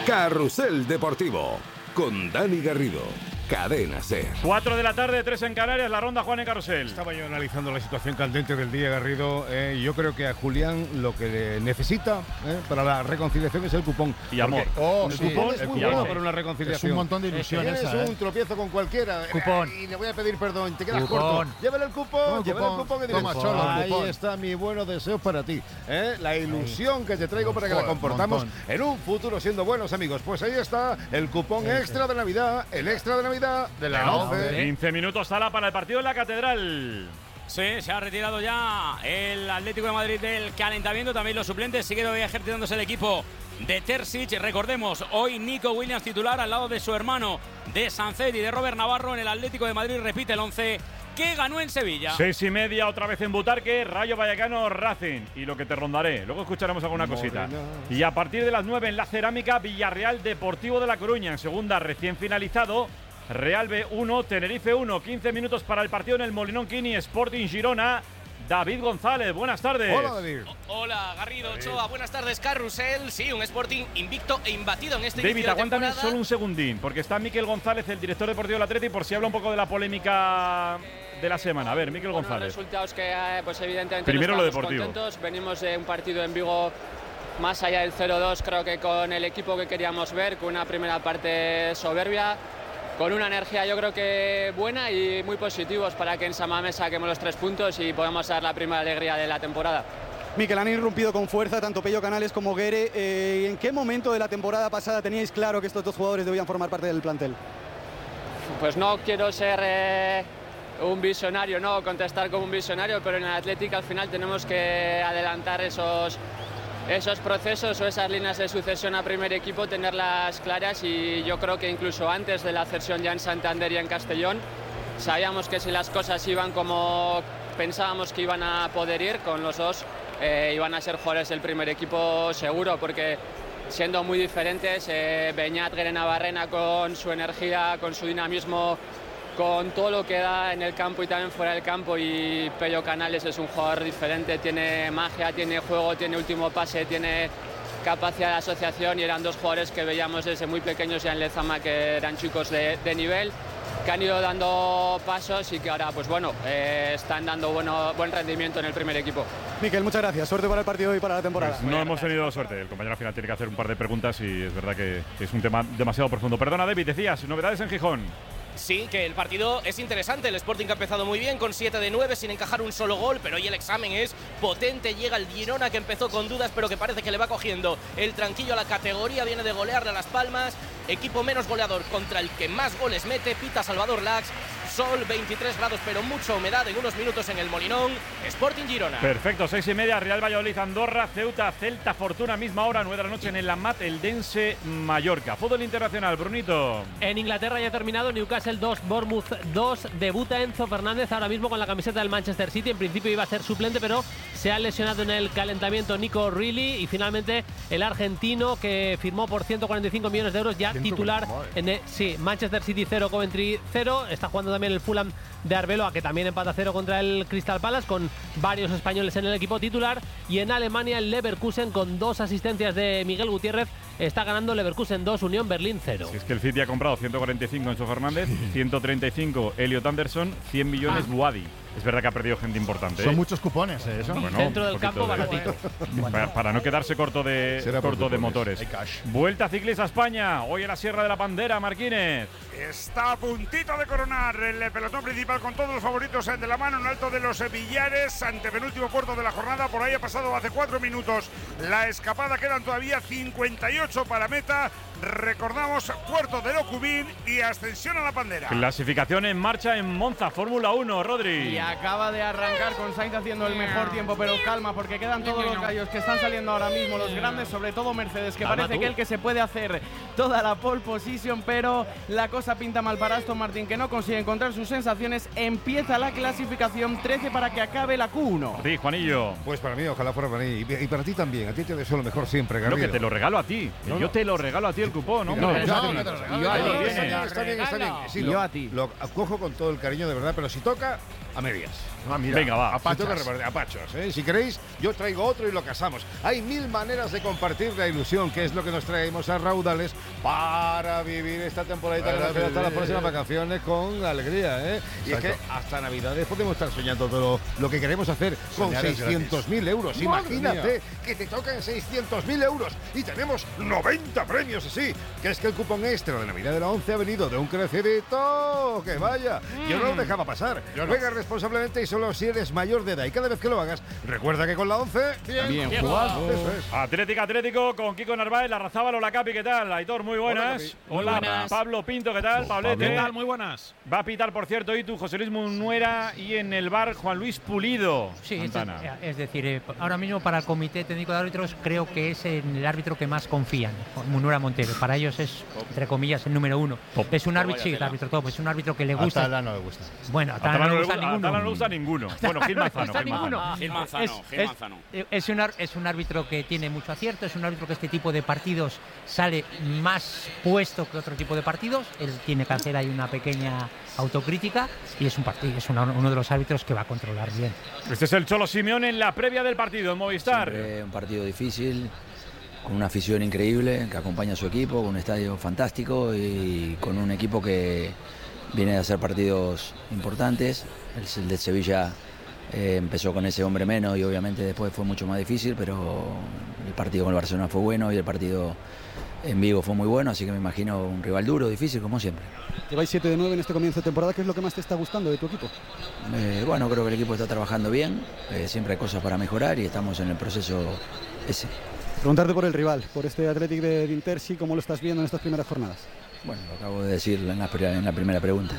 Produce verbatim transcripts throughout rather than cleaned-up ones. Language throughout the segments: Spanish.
Carrusel Deportivo con Dani Garrido. Cadena SER. cuatro de la tarde, tres en Canarias, la ronda Juan en Carrusel. Estaba yo analizando la situación candente del día, Garrido. Eh, yo creo que a Julián lo que necesita eh, para la reconciliación es el cupón. Y amor. Porque, oh, el sí, cupón es muy y bueno amor. para una reconciliación. Es un montón de ilusiones. Tienes ¿eh? un tropiezo con cualquiera. Cupón. Eh, y le voy a pedir perdón. Te quedas Cupón. corto. Llévale el cupón. Toma, Llévale el cupón. cupón. Que Toma, dices, cholo, ahí cupón. está mi buenos deseos para ti. ¿eh? La ilusión que te traigo para que la Joder, comportamos montón. en un futuro siendo buenos amigos. Pues ahí está el cupón extra de Navidad. El extra de Navidad de la once. quince minutos sala para el partido en la Catedral. Sí, se ha retirado ya el Atlético de Madrid del calentamiento. También los suplentes. Sigue todavía ejercitándose el equipo de Terzic. Recordemos, hoy Nico Williams titular al lado de su hermano de Sancet y de Robert Navarro en el Atlético de Madrid. Repite el once que ganó en Sevilla. Seis y media otra vez en Butarque, Rayo Vallecano, Racing. Y lo que te rondaré. Luego escucharemos alguna cosita. Y a partir de las nueve en la Cerámica, Villarreal Deportivo de La Coruña. En segunda, recién finalizado. Real B uno, Tenerife uno, quince minutos para el partido en el Molinón Quini, Sporting Girona. David González, buenas tardes. Hola, David. O- Hola, Garrido, Ochoa, buenas tardes, Carrusel. Sí, un Sporting invicto e imbatido en este David, inicio de aguántame temporada. solo un segundín, porque está Miquel González, el director deportivo del Atleti, por si habla un poco de la polémica de la semana. A ver, Miquel Bueno, González. resultados que, eh, pues evidentemente Primero no lo estamos deportivo. contentos. Venimos de un partido en Vigo más allá del cero dos, creo que con el equipo que queríamos ver, con una primera parte soberbia, con una energía yo creo que buena y muy positivos para que en San Mamés saquemos los tres puntos y podamos dar la primera alegría de la temporada. Miquel, han irrumpido con fuerza tanto Pello Canales como Guere. Eh, ¿En qué momento de la temporada pasada teníais claro que estos dos jugadores debían formar parte del plantel? Pues no quiero ser eh, un visionario, no contestar como un visionario, pero en el Atlético al final tenemos que adelantar esos, esos procesos o esas líneas de sucesión a primer equipo, tenerlas claras, y yo creo que incluso antes de la cesión ya en Santander y en Castellón sabíamos que si las cosas iban como pensábamos que iban a poder ir con los dos, eh, iban a ser jugadores del primer equipo seguro, porque siendo muy diferentes, eh, Beñat, Guerenabarrena con su energía, con su dinamismo, con todo lo que da en el campo y también fuera del campo, y Pello Canales es un jugador diferente, tiene magia, tiene juego, tiene último pase, tiene capacidad de asociación, y eran dos jugadores que veíamos desde muy pequeños ya en Lezama, que eran chicos de, de nivel, que han ido dando pasos y que ahora pues bueno, eh, están dando bueno, buen rendimiento en el primer equipo. Miquel, muchas gracias. Suerte para el partido y para la temporada. Pues no hemos tenido suerte. El compañero al final tiene que hacer un par de preguntas y es verdad que es un tema demasiado profundo. Perdona, David, decías, novedades en Gijón. Sí, que el partido es interesante. El Sporting ha empezado muy bien con siete de nueve sin encajar un solo gol, pero hoy el examen es potente. Llega el Girona, que empezó con dudas pero que parece que le va cogiendo el tranquillo a la categoría. Viene de golearle a Las Palmas. Equipo menos goleador contra el que más goles mete, pita Salvador Lax. Sol, veintitrés grados pero mucha humedad en unos minutos en el Molinón. Sporting Girona. Perfecto, seis y media, Real Valladolid, Andorra, Ceuta, Celta, Fortuna, misma hora, nueve de la noche en el Amat, el Dense, Mallorca. Fútbol internacional, Brunito. En Inglaterra ya ha terminado, Newcastle dos, Bournemouth dos, debuta Enzo Fernández ahora mismo con la camiseta del Manchester City. En principio iba a ser suplente, pero se ha lesionado en el calentamiento Nico Reilly, y finalmente el argentino, que firmó por ciento cuarenta y cinco millones de euros, ya titular en el, sí, Manchester City cero, Coventry cero. Está jugando también el Fulham de Arbeloa, que también empata cero contra el Crystal Palace, con varios españoles en el equipo titular. Y en Alemania el Leverkusen, con dos asistencias de Miguel Gutiérrez, está ganando Leverkusen dos, Unión Berlín cero. Si es que el City ha comprado ciento cuarenta y cinco Enzo Fernández, ciento treinta y cinco Elliot Anderson, cien millones Ah. Buadi. Es verdad que ha perdido gente importante. Son ¿eh? muchos cupones, ¿eh? Eso. Bueno, Centro un del campo, poquito de- baratito. Para, para no quedarse corto de, Será por corto de cupones. motores. Hay cash. Vuelta ciclista a España, hoy en la Sierra de la Pandera, Marquínez. Está a puntito de coronar el pelotón principal con todos los favoritos de la mano en alto de los Villares, antepenúltimo puerto de la jornada. Por ahí ha pasado hace cuatro minutos la escapada, quedan todavía cincuenta y ocho para meta. Recordamos, puerto de Locubín y ascensión a la Pandera. Clasificación en marcha en Monza, Fórmula uno, Rodri. Y acaba de arrancar con Sainz haciendo el mejor tiempo, pero calma, porque quedan todos los gallos que están saliendo ahora mismo, los grandes, sobre todo Mercedes, que Calma parece tú. que el que se puede hacer toda la pole position, pero la cosa pinta mal para Aston Martin, que no consigue encontrar sus sensaciones. Empieza la clasificación, trece para que acabe la Q uno. Sí, Juanillo. Pues para mí, ojalá fuera para mí. Y y para ti también. A ti te deseo lo mejor siempre, Lo Garrido. que te lo regalo a ti. No, Yo no. te lo regalo a ti el cupón, ¿no? No, hombre. no, Sí. no, no, no, Y no, ahí no, viene. está bien, está bien, está bien. Sí, Y lo, yo a ti. Lo acojo con todo el cariño, de verdad, pero si toca, a medias. Ah, mira, Venga, va. Si toca, repartir, a pachos. ¿eh? Si queréis, yo traigo otro y lo casamos. Hay mil maneras de compartir la ilusión, que es lo que nos traemos a Raudales para vivir esta temporadita que Para nos queda hasta las vivir. próximas vacaciones con alegría. ¿eh? Y es que hasta Navidades podemos estar soñando todo lo que queremos hacer con Soñar es seiscientos mil euros. Madre Imagínate mía. que te tocan seiscientos mil euros y tenemos noventa premios así. Que es que el cupón extra de Navidad de la once ha venido de un crecidito. Que vaya, yo no lo dejaba pasar. Yo no. Juega responsablemente y solo si eres mayor de edad. Y cada vez que lo hagas, recuerda que con la once, bien, Bien jugado. Eso es. Atlético Atlético con Kiko Narváez, la Razábal, hola Capi, ¿qué tal? Aitor, muy buenas. Muy buenas. Pablo Pinto, ¿qué tal? Pablete. ¿Qué tal? Muy buenas. Va a pitar, por cierto, y tú, José Luis Munuera, y en el bar Juan Luis Pulido. Sí, es, Santana. es decir, eh, ahora mismo para el Comité Técnico de Árbitros creo que es en el árbitro que más confían, Munuera Montero. Para ellos es, entre comillas, el número uno. Top. Es un árbitro, Vaya sí, el tela. árbitro top, es un árbitro que le A gusta. Tala no le gusta. Bueno, a A Tala Tala no no le le gusta gusta- a ninguno. Tala no le gusta ninguno. Bueno, Gil Manzano. gusta Gil Manzano. ninguno. Gil Manzano, Es- Gil es- Manzano. Es un, ar- es un árbitro que tiene mucho acierto, es un árbitro que este tipo de partidos sale más puesto que otro tipo de partidos. Él tiene que hacer ahí una pequeña autocrítica y es un partido, es una- uno de los árbitros que va a controlar bien. Este es el Cholo Simeone en la previa del partido en Movistar. Siempre un partido difícil, con una afición increíble que acompaña a su equipo, con un estadio fantástico y con un equipo que viene de hacer partidos importantes. El, el de Sevilla eh, empezó con ese hombre menos y obviamente después fue mucho más difícil, pero el partido con el Barcelona fue bueno y el partido en Vigo fue muy bueno, así que me imagino un rival duro, difícil, como siempre. Lleváis siete de nueve en este comienzo de temporada. ¿Qué es lo que más te está gustando de tu equipo? Eh, bueno, creo que el equipo está trabajando bien, eh, siempre hay cosas para mejorar y estamos en el proceso ese. Preguntarte por el rival, por este Athletic de Intersi, ¿cómo lo estás viendo en estas primeras jornadas? Bueno, lo acabo de decir en la, en la primera pregunta.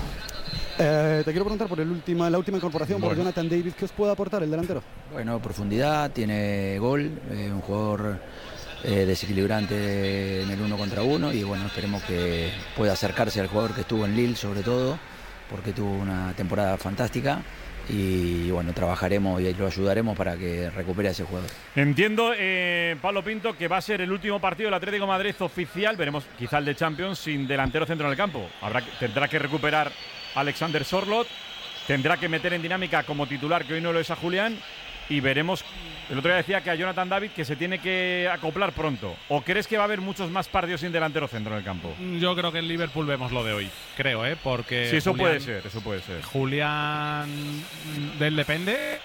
Eh, te quiero preguntar por el última, la última incorporación, por Bueno. Jonathan David. ¿Qué os puede aportar el delantero? Bueno, profundidad, tiene gol, eh, un jugador eh, desequilibrante en el uno contra uno y bueno, esperemos que pueda acercarse al jugador que estuvo en Lille sobre todo, porque tuvo una temporada fantástica y bueno, trabajaremos y lo ayudaremos para que recupere a ese jugador. Entiendo, eh, Pablo Pinto, que va a ser el último partido del Atlético de Madrid oficial. Veremos quizá el de Champions sin delantero centro en el campo. Habrá, que- tendrá que recuperar Alexander Sorloth, tendrá que meter en dinámica como titular, que hoy no lo es a Julián, y veremos. El otro día decía que a Jonathan David que se tiene que acoplar pronto. ¿O crees que va a haber muchos más partidos sin delantero centro en el campo? Yo creo que en Liverpool vemos lo de hoy, creo, ¿eh? Porque Sí, eso Julián- puede ser, eso puede ser. Julián de él depende.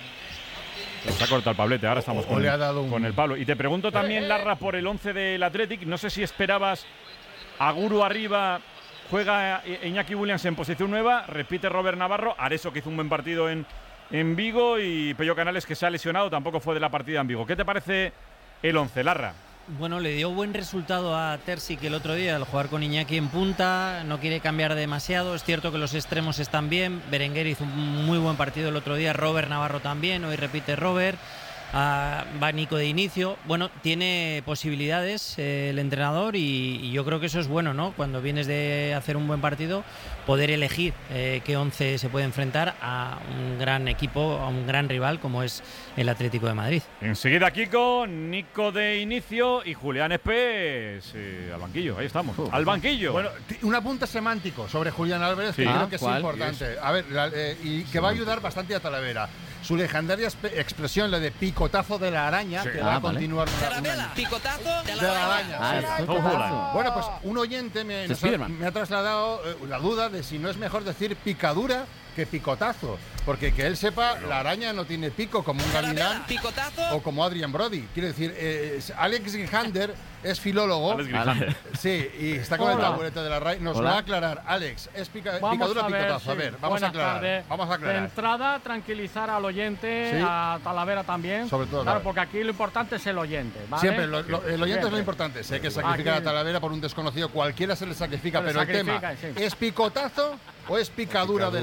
Se ha cortado el Pablete, ahora estamos O con, le ha el, dado un- con el Pablo. Y te pregunto también, Larra, por el once del Athletic. No sé si esperabas a Guru arriba, juega Iñaki Williams en posición nueva, repite Robert Navarro, Areso, que hizo un buen partido en, en Vigo, y Pello Canales, que se ha lesionado, tampoco fue de la partida en Vigo. ¿Qué te parece el once, Larra? Bueno, le dio buen resultado a Terzic el otro día al jugar con Iñaki en punta, no quiere cambiar demasiado, es cierto que los extremos están bien, Berenguer hizo un muy buen partido el otro día, Robert Navarro también, hoy repite Robert, ah, va Nico de inicio, bueno, tiene posibilidades eh, el entrenador y, y yo creo que eso es bueno, ¿no? Cuando vienes de hacer un buen partido, poder elegir eh, qué once se puede enfrentar a un gran equipo, a un gran rival como es el Atlético de Madrid. Enseguida Kiko, Nico de inicio y Julián Espés eh, al banquillo. Ahí estamos, al banquillo. Bueno, t- un apunte semántico sobre Julián Álvarez Sí. que Ah, creo que es ¿cuál? importante. A ver, la- eh, y que va a ayudar bastante a Talavera. Su legendaria espe- expresión, la de picotazo de la araña, Sí. que Ah, va a vale. continuar una, un año. Picotazo De la araña. Ah, sí. el picotazo. Bueno, pues un oyente me, Es nos ha, Spiderman. me ha trasladado eh, la duda de si no es mejor decir picadura que picotazo. Porque que él sepa, la araña no tiene pico como un gavilán o como Adrian Brody. Quiero decir, eh, es- Alex Grijander es filólogo. Alex Grijander. Sí, y está con el Hola. taburete de la R A I. Nos Hola. va a aclarar. Alex, ¿es pica- Vamos picadura o a ver, picotazo? A sí. ver, vamos a Buenas aclarar. tardes. Vamos a De aclarar. entrada, tranquilizar al oyente, Sí. a Talavera también. Sobre todo, Claro, claro. porque aquí lo importante es el oyente, ¿vale? Siempre, lo- lo- el oyente es lo Siempre. importante. Sé que sacrifica Aquí- a Talavera por un desconocido, cualquiera se le sacrifica, Se le pero el tema, sacrifica, sí. ¿es picotazo o es picadura de la araña?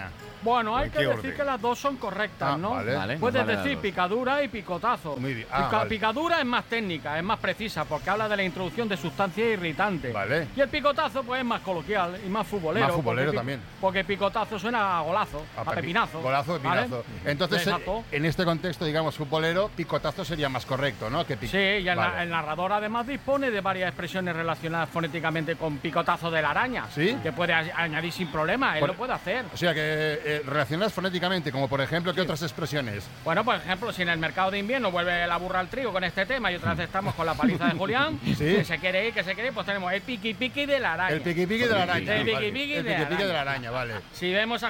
araña. Bueno, hay ¿En que qué decir orden? que las dos son correctas, Ah, ¿no? vale. Vale, Puedes vale las decir dos. picadura y picotazo. Muy bien. Ah, Pica- vale. Picadura es más técnica, es más precisa, porque habla de la introducción de sustancias irritantes. Vale. Y el picotazo, pues es más coloquial y más futbolero. Más futbolero porque pi- también. Porque picotazo suena a golazo, a, pepi- pepinazo. Golazo, ¿vale? pepinazo. Entonces, eh, Exacto. en este contexto, digamos, futbolero, picotazo sería más correcto, ¿no? Que pic- Sí, y el, Vale. el narrador además dispone de varias expresiones relacionadas fonéticamente con picotazo de la araña. ¿Sí? Que puede a- añadir sin problema, él Por- lo puede hacer. O sea, que eh, relacionadas fonéticamente, como por ejemplo, ¿qué otras expresiones? Bueno, por ejemplo, si en el mercado de invierno vuelve la burra al trigo con este tema y otra vez estamos con la paliza de Julián, Sí. que se quiere ir, que se quiere ir, pues tenemos el piqui piqui de la araña. El piqui piqui de la araña. El piqui vale. piqui El de, piqui piqui de la la araña, vale. Si vemos a